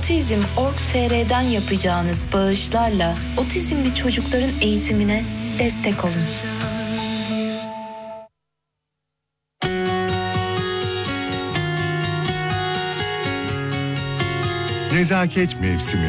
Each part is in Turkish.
Otizm.org.tr'den yapacağınız bağışlarla otizmli çocukların eğitimine destek olun. Nezaket mevsimi.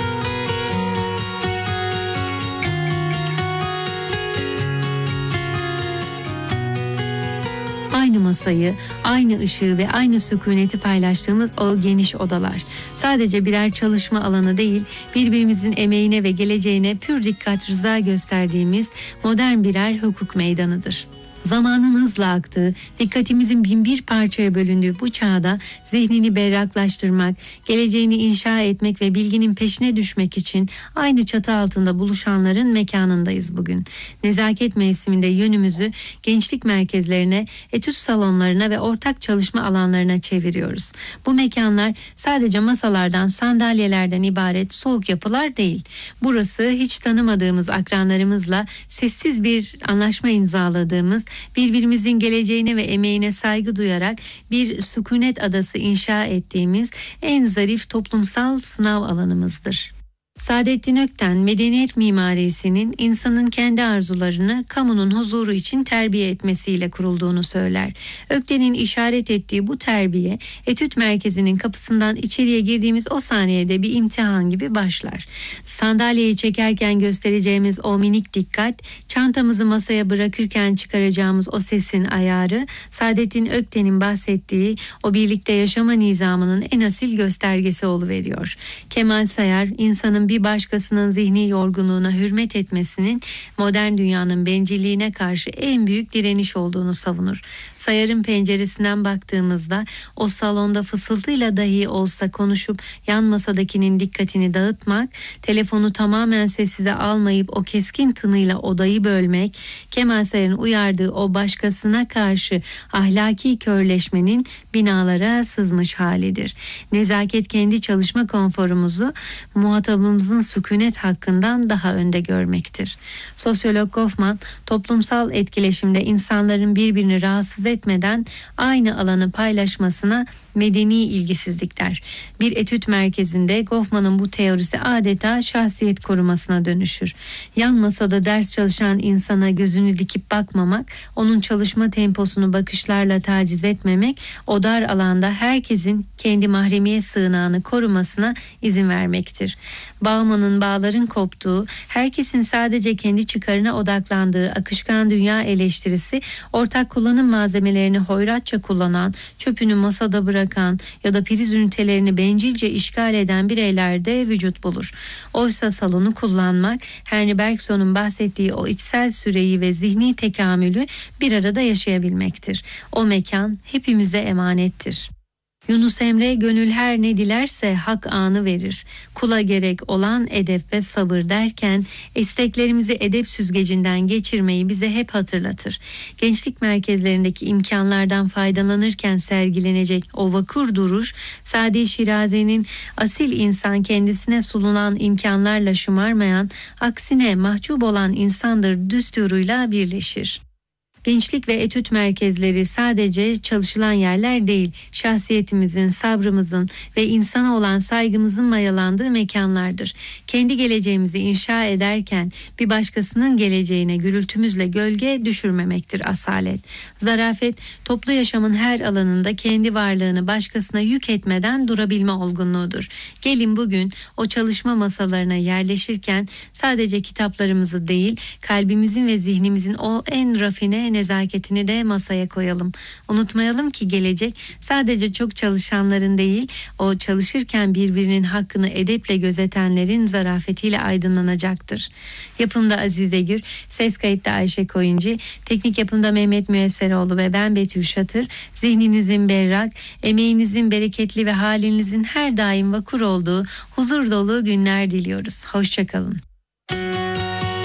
Aynı masayı, aynı ışığı ve aynı sükuneti paylaştığımız o geniş odalar. Sadece birer çalışma alanı değil, birbirimizin emeğine ve geleceğine pür dikkat rıza gösterdiğimiz modern birer hukuk meydanıdır. Zamanın hızla aktığı, dikkatimizin binbir parçaya bölündüğü bu çağda zihnini berraklaştırmak, geleceğini inşa etmek ve bilginin peşine düşmek için aynı çatı altında buluşanların mekanındayız bugün. Nezaket mevsiminde yönümüzü gençlik merkezlerine, etüt salonlarına ve ortak çalışma alanlarına çeviriyoruz. Bu mekanlar sadece masalardan, sandalyelerden ibaret soğuk yapılar değil. Burası hiç tanımadığımız akranlarımızla sessiz bir anlaşma imzaladığımız, birbirimizin geleceğine ve emeğine saygı duyarak bir sükunet adası inşa ettiğimiz en zarif toplumsal sınav alanımızdır. Saadettin Ökten, medeniyet mimarisinin insanın kendi arzularını kamunun huzuru için terbiye etmesiyle kurulduğunu söyler. Ökten'in işaret ettiği bu terbiye, etüt merkezinin kapısından içeriye girdiğimiz o saniyede bir imtihan gibi başlar. Sandalyeyi çekerken göstereceğimiz o minik dikkat, çantamızı masaya bırakırken çıkaracağımız o sesin ayarı, Saadettin Ökten'in bahsettiği o birlikte yaşama nizamının en asil göstergesi oluveriyor. Kemal Sayar, insanın bir başkasının zihni yorgunluğuna hürmet etmesinin modern dünyanın bencilliğine karşı en büyük direniş olduğunu savunur. Sayar'ın penceresinden baktığımızda o salonda fısıltıyla dahi olsa konuşup yan masadakinin dikkatini dağıtmak, telefonu tamamen sessize almayıp o keskin tınıyla odayı bölmek, Kemal Sayar'ın uyardığı o başkasına karşı ahlaki körleşmenin binalara sızmış halidir. Nezaket kendi çalışma konforumuzu muhatabımızın sükunet hakkından daha önde görmektir. Sosyolog Goffman, toplumsal etkileşimde insanların birbirini rahatsız etmeden aynı alanı paylaşmasına medeni ilgisizlik der. Bir etüt merkezinde Goffman'ın bu teorisi adeta şahsiyet korumasına dönüşür. Yan masada ders çalışan insana gözünü dikip bakmamak, onun çalışma temposunu bakışlarla taciz etmemek, o dar alanda herkesin kendi mahremiyet sığınağını korumasına izin vermektir. Bauman'ın bağların koptuğu, herkesin sadece kendi çıkarına odaklandığı akışkan dünya eleştirisi, ortak kullanım malzemelerini hoyratça kullanan, çöpünü masada bırakan ya da priz ünitelerini bencilce işgal eden bireylerde vücut bulur. Oysa salonu kullanmak, Henry Bergson'un bahsettiği o içsel süreyi ve zihni tekamülü bir arada yaşayabilmektir. O mekan hepimize emanettir. Yunus Emre, gönül her ne dilerse hak anı verir. Kula gerek olan edep ve sabır derken isteklerimizi edep süzgecinden geçirmeyi bize hep hatırlatır. Gençlik merkezlerindeki imkanlardan faydalanırken sergilenecek o vakur duruş, Sadi Şirazi'nin asil insan kendisine sunulan imkanlarla şımarmayan, aksine mahcup olan insandır düsturuyla birleşir. Gençlik ve etüt merkezleri sadece çalışılan yerler değil, şahsiyetimizin, sabrımızın ve insana olan saygımızın mayalandığı mekanlardır. Kendi geleceğimizi inşa ederken bir başkasının geleceğine gürültümüzle gölge düşürmemektir asalet. Zarafet, toplu yaşamın her alanında kendi varlığını başkasına yük etmeden durabilme olgunluğudur. Gelin bugün o çalışma masalarına yerleşirken sadece kitaplarımızı değil, kalbimizin ve zihnimizin o en rafine nezaketini de masaya koyalım. Unutmayalım ki gelecek sadece çok çalışanların değil, o çalışırken birbirinin hakkını edeple gözetenlerin zarafetiyle aydınlanacaktır. Yapımda Azize Gür, ses kayıtta Ayşe Koyuncu, teknik yapımda Mehmet Müesseroğlu ve ben Betül Şatır. Zihninizin berrak, emeğinizin bereketli ve halinizin her daim vakur olduğu huzur dolu günler diliyoruz. Hoşçakalın.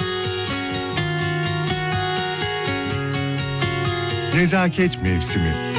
Nezaket mevsimi.